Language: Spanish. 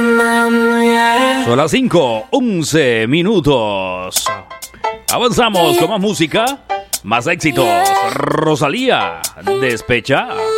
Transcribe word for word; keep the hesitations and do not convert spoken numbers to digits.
Son las cinco, once minutos. Avanzamos con más música, más éxitos. Rosalía, Despecha.